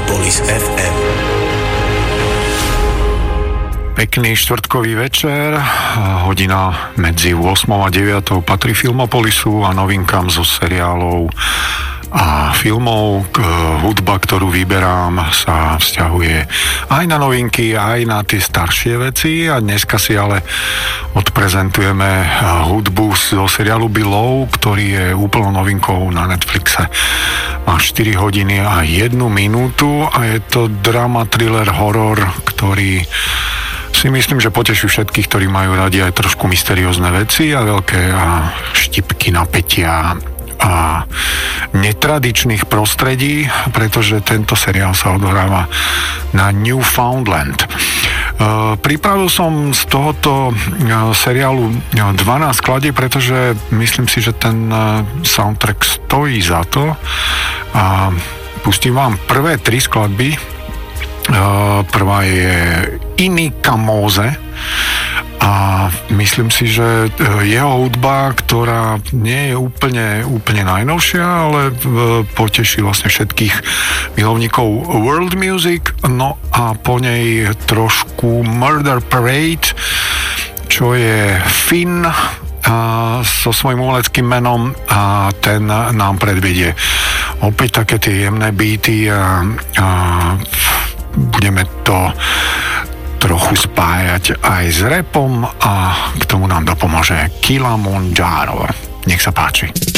Metropolis FM. Pekný štvrtkový večer, hodina medzi 8 a 9 patrí Filmopolisu a novinkám zo seriálov a filmov. Hudba, ktorú vyberám, sa vzťahuje aj na novinky, aj na tie staršie veci a dneska si ale odprezentujeme hudbu zo seriálu Below, ktorý je úplnou novinkou na Netflixe. Má 4 hodiny a 1 minútu a je to drama, thriller, horor, ktorý si myslím, že poteší všetkých, ktorí majú radi aj trošku mysteriózne veci a veľké štipky napätia a netradičných prostredí, pretože tento seriál sa odohráva na Newfoundland. Pripravil som z tohoto seriálu 12 skladieb, pretože myslím si, že ten soundtrack stojí za to a pustím vám prvé 3 skladby. Prvá je Inika Mose a myslím si, že jeho hudba, ktorá nie je úplne najnovšia, ale poteší vlastne všetkých milovníkov world music, no a po nej trošku Murder Parade, čo je Finn so svojím umeleckým menom a ten nám predvedie opäť také tie jemné beaty a budeme to trochu spájať aj s rapom a k tomu nám dopomôže Kilimanjaro. Nech sa páči.